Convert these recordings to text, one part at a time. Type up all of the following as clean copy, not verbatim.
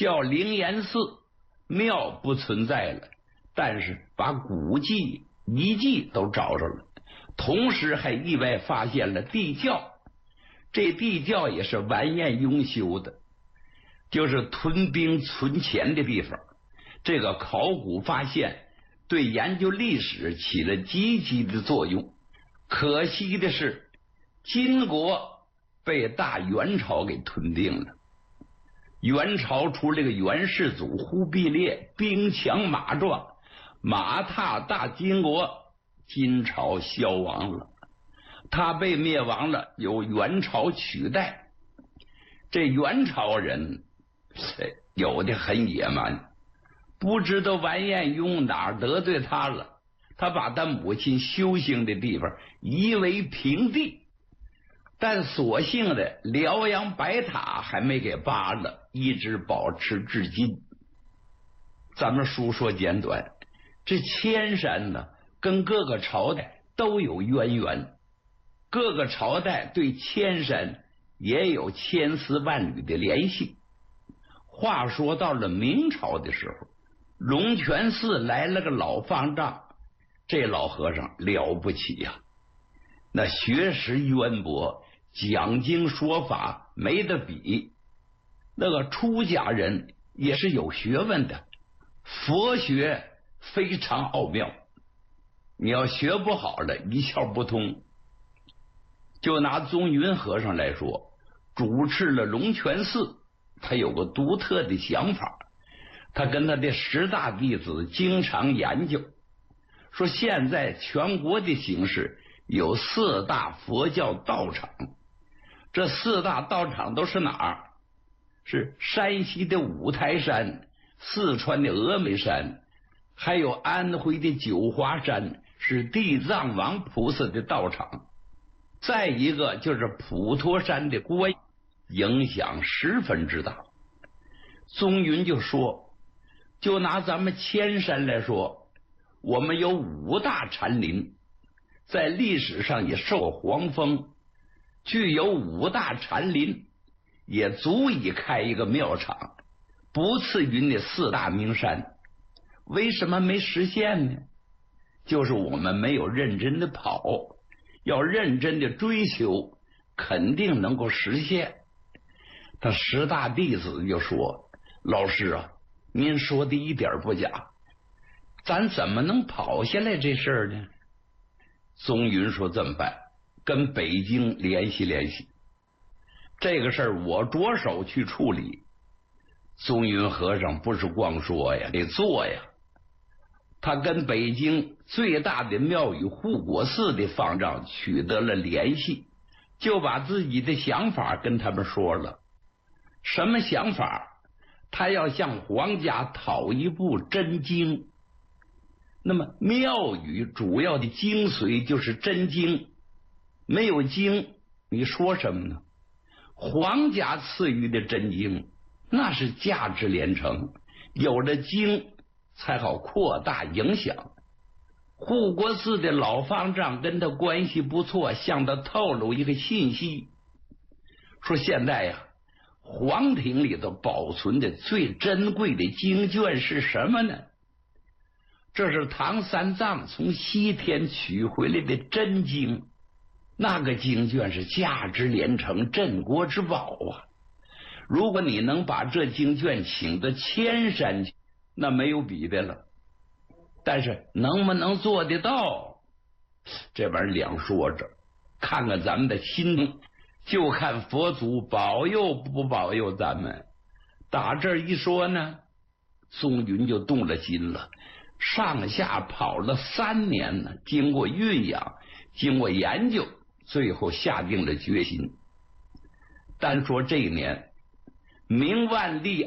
叫灵岩寺，庙不存在了，但是把古迹遗迹都找着了，同时还意外发现了地窖。这地窖也是完颜雍修的，就是屯兵存钱的地方。这个考古发现对研究历史起了积极的作用。可惜的是，金国被大元朝给吞并了。元朝出这个元世祖忽必烈，兵强马壮，马踏大金国，金朝消亡了。他被灭亡了，由元朝取代。这元朝人有的很野蛮，不知道完颜雍哪儿得罪他了，他把他母亲修行的地方夷为平地，但所幸的辽阳白塔还没给扒了，一直保持至今。咱们书说简短，这千山呢跟各个朝代都有渊源，各个朝代对千山也有千丝万缕的联系。话说到了明朝的时候，龙泉寺来了个老方丈，这老和尚了不起呀，那学识渊博，讲经说法没得比。那个出家人也是有学问的，佛学非常奥妙，你要学不好了一窍不通。就拿宗云和尚来说，主持了龙泉寺，他有个独特的想法。他跟他的10大弟子经常研究，说现在全国的形势有4大佛教道场，这4大道场都是哪儿？是山西的五台山，四川的峨眉山，还有安徽的九华山，是地藏王菩萨的道场。再一个就是普陀山的观，影响十分之大。宗云就说，就拿咱们千山来说，我们有5大禅林，在历史上也受过皇封，具有5大禅林，也足以开一个庙场，不次于那4大名山。为什么没实现呢？就是我们没有认真的跑，要认真的追求，肯定能够实现。他10大弟子就说，老师啊，您说的一点不假，咱怎么能跑下来这事儿呢？宗云说这么办，跟北京联系联系，这个事儿我着手去处理。宗云和尚不是光说呀，得做呀。他跟北京最大的庙宇护国寺的方丈取得了联系，就把自己的想法跟他们说了。什么想法？他要向皇家讨一部真经。那么庙宇主要的精髓就是真经，没有经你说什么呢？皇家赐予的真经那是价值连城，有了经才好扩大影响。护国寺的老方丈跟他关系不错，向他透露一个信息，说现在呀，皇庭里头保存的最珍贵的经卷是什么呢？这是唐三藏从西天取回来的真经，那个经卷是价值连城，镇国之宝啊！如果你能把这经卷请到千山去，那没有比的了。但是能不能做得到，这玩意儿两说着，看看咱们的心，就看佛祖保佑不保佑咱们。打这一说呢，宗云就动了心了，上下跑了3年呢，经过酝养，经过研究，最后下定了决心。单说这一年，明万历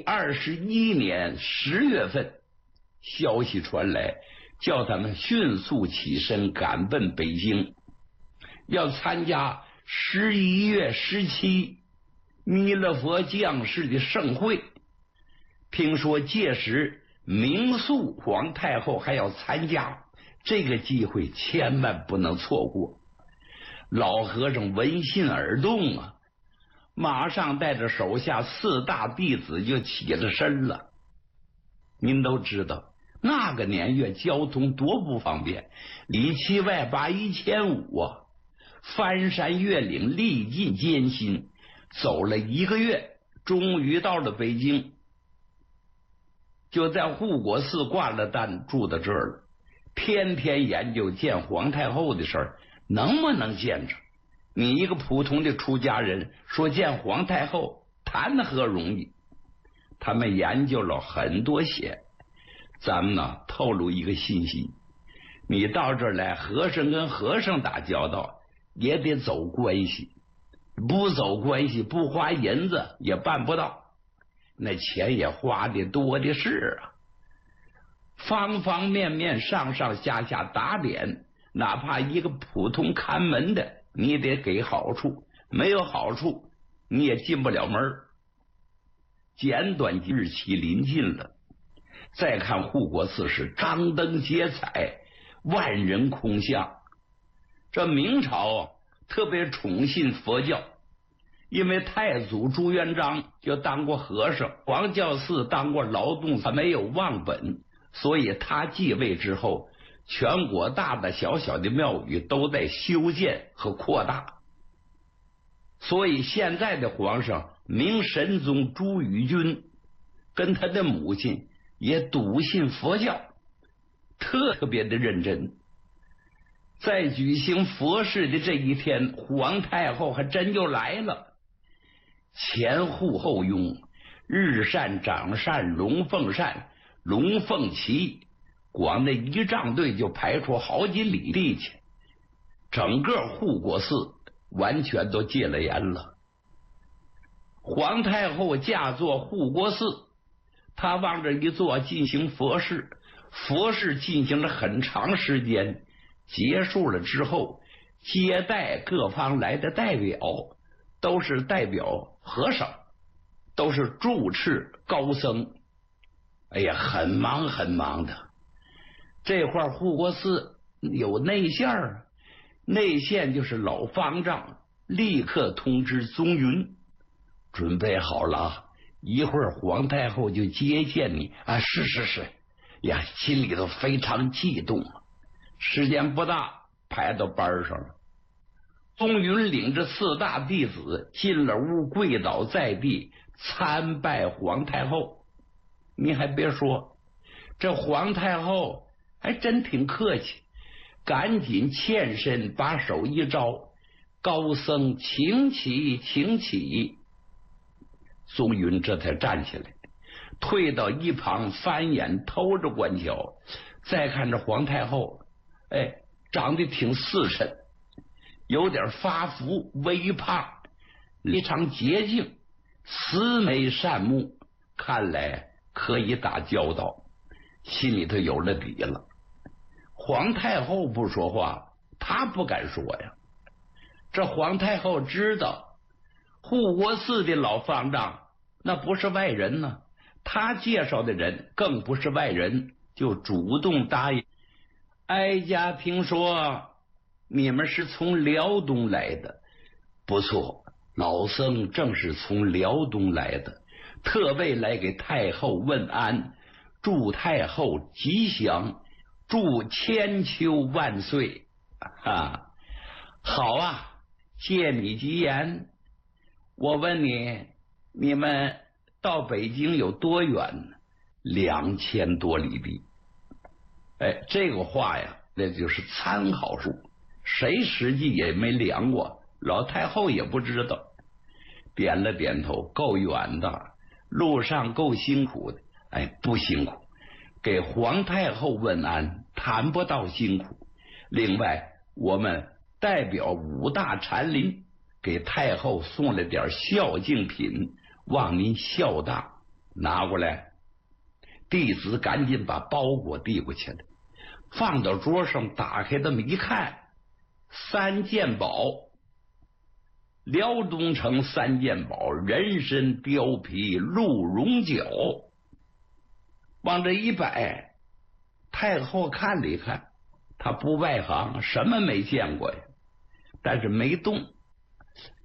21年10月份，消息传来，叫他们迅速起身赶奔北京，要参加11月17弥勒佛降世的盛会。听说届时明肃皇太后还要参加，这个机会千万不能错过。老和尚闻讯而动啊， 马上带着手下4大弟子就起了身了。您都知道那个年月交通多不方便，里七外八1500啊，翻山越岭，历尽艰辛，走了1个月，终于到了北京，就在护国寺挂了单，住到这儿了。天天研究见皇太后的事儿，能不能见着？你一个普通的出家人说见皇太后，谈何容易？他们研究了很多些。咱们呢透露一个信息，你到这儿来，和尚跟和尚打交道也得走关系，不走关系，不花银子也办不到，那钱也花的多的是啊。方方面面上上下下打点，哪怕一个普通看门的，你得给好处，没有好处你也进不了门。简短日期临近了，再看护国寺是张灯结彩，万人空巷。这明朝特别宠信佛教，因为太祖朱元璋就当过和尚，黄教寺当过劳动，他没有忘本，所以他继位之后，全国大大小小的庙宇都在修建和扩大。所以现在的皇上明神宗朱翊钧跟他的母亲也笃信佛教，特别的认真。在举行佛事的这一天，皇太后还真就来了，前护后拥，日扇掌扇龙凤扇龙凤旗，光那仪仗队就排出好几里地去，整个护国寺完全都戒了严了。皇太后驾坐护国寺，她往这一坐进行佛事，佛事进行了很长时间，结束了之后，接待各方来的代表，都是代表和尚，都是住持高僧，哎呀，很忙很忙的。这块护国寺有内线儿，内线就是老方丈立刻通知宗云，准备好了，一会儿皇太后就接见你啊！是呀，心里头非常激动。时间不大，排到班上了。宗云领着4大弟子进了屋，跪倒在地参拜皇太后。你还别说，这皇太后还真挺客气，赶紧欠身把手一招，高僧请起请起。宗云这才站起来，退到一旁翻眼偷着观瞧。再看着皇太后，哎，长得挺似缢，有点发福，微胖，非常洁净，慈眉善目，看来可以打交道，心里头有了底了。皇太后不说话，她不敢说呀。这皇太后知道护国寺的老方丈那不是外人呢，他介绍的人更不是外人，就主动答应。哀家听说你们是从辽东来的。不错，老僧正是从辽东来的，特为来给太后问安，祝太后吉祥，祝千秋万岁。啊，好啊，借你吉言。我问你，你们到北京有多远呢？2000多里地。哎，这个话呀，那就是参考数，谁实际也没量过，老太后也不知道。点了点头，够远的，路上够辛苦的。哎，不辛苦，给皇太后问安谈不到辛苦。另外，我们代表5大禅林给太后送了点孝敬品，望您孝大。拿过来。弟子赶紧把包裹递过去了，放到桌上，打开这么一看，3件宝，辽东城3件宝，人参、貂皮、鹿茸角，往这一摆。太后看了一看，他不外行，什么没见过呀，但是没动。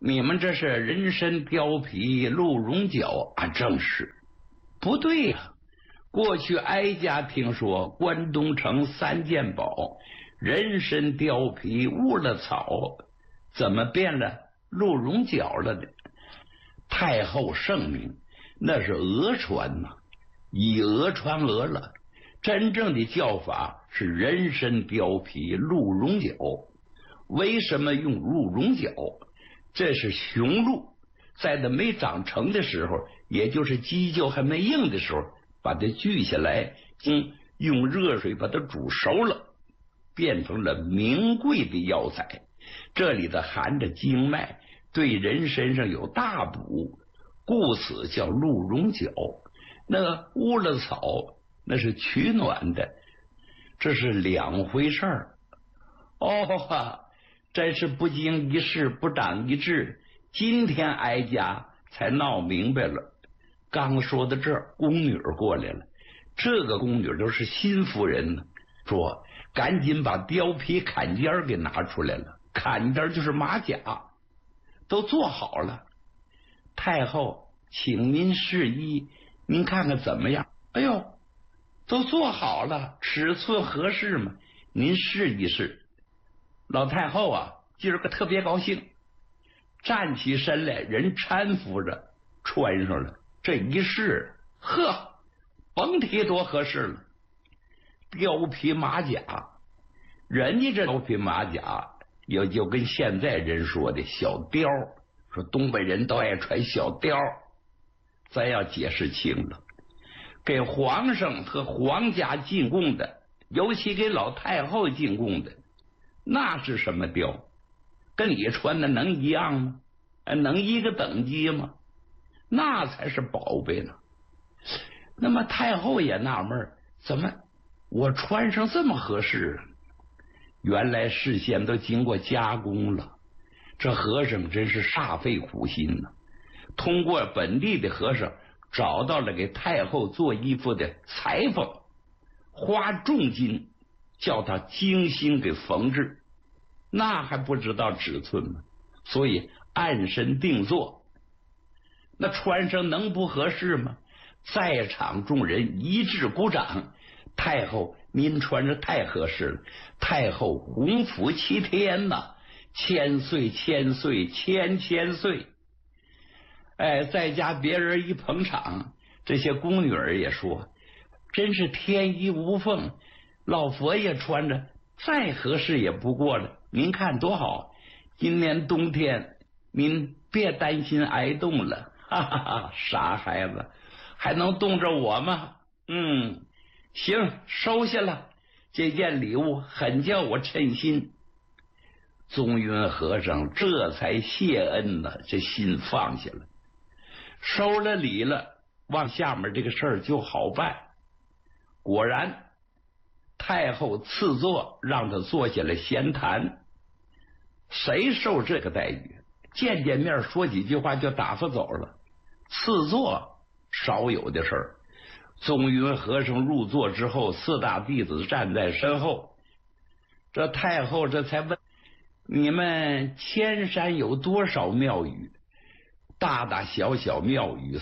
你们这是人参貂皮鹿茸角啊？正是。不对呀，过去哀家听说关东城三件宝，人参貂皮乌了草，怎么变了鹿茸角了呢？太后圣明，那是讹传呐，以讹传讹了。真正的叫法是人参貂皮鹿茸角。为什么用鹿茸角？这是雄鹿在它没长成的时候，也就是鸡脚还没硬的时候，把它锯下来，用热水把它煮熟了，变成了名贵的药材。这里头含着经脉，对人身上有大补，故此叫鹿茸角。那乌了草那是取暖的，这是两回事儿。哦，真是不经一事不长一智，今天哀家才闹明白了。刚说到这儿，宫女过来了，这个宫女都是新夫人呢，说赶紧把貂皮坎肩给拿出来了。坎肩就是马甲，都做好了。太后，请您试衣，您看看怎么样？哎呦，都做好了，尺寸合适吗？您试一试。老太后啊，今儿个特别高兴，站起身来，人搀扶着穿上了。这一试，呵，甭提多合适了。貂皮马甲，人家这貂皮马甲也就跟现在人说的小貂，说东北人都爱穿小貂，咱要解释清了。给皇上和皇家进贡的，尤其给老太后进贡的，那是什么貂？跟你穿的能一样吗？能一个等级吗？那才是宝贝呢。那么太后也纳闷，怎么我穿上这么合适啊？原来事先都经过加工了，这和尚真是煞费苦心呢。通过本地的和尚找到了给太后做衣服的裁缝，花重金叫他精心给缝制，那还不知道尺寸吗？所以按身定做。那穿上能不合适吗？在场众人一致鼓掌。太后，您穿着太合适了。太后洪福齐天呐，千岁千岁千千岁。哎，在家别人一捧场，这些宫女儿也说，真是天衣无缝。老佛爷穿着再合适也不过了，您看多好。今年冬天您别担心挨冻了。哈哈哈，傻孩子，还能冻着我吗？行，收下了。这件礼物很叫我称心。宗云和尚这才谢恩了，这心放下了，收了礼了，往下面这个事儿就好办。果然，太后赐座，让他坐下来闲谈。谁受这个待遇？见面说几句话就打发走了。赐座少有的事儿。宗云和尚入座之后，四大弟子站在身后。这太后这才问：你们千山有多少庙宇？大大小小庙宇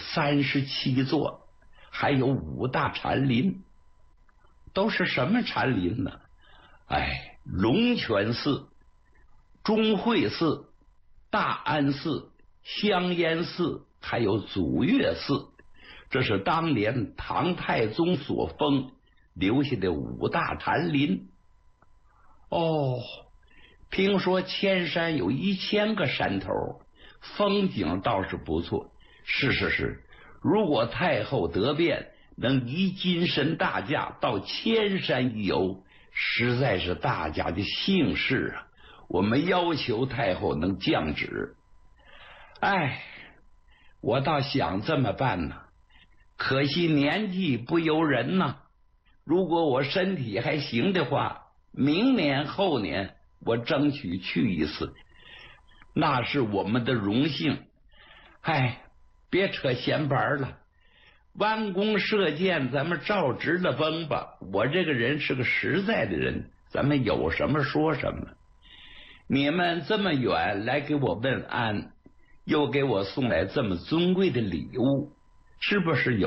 37座，还有5大禅林。都是什么禅林呢？龙泉寺、中慧寺、大安寺、香烟寺，还有祖岳寺。这是当年唐太宗所封留下的5大禅林。听说千山有1000个山头，风景倒是不错。是，如果太后得便，能移金身大驾到千山一游，实在是大家的幸事啊！我们要求太后能降旨。我倒想这么办呢，可惜年纪不由人呐。如果我身体还行的话，明年后年我争取去一次，那是我们的荣幸。别扯闲白了，弯弓射箭，咱们照直了崩吧。我这个人是个实在的人，咱们有什么说什么。你们这么远来给我问安， 又给我送来这么尊贵的礼物，是不是有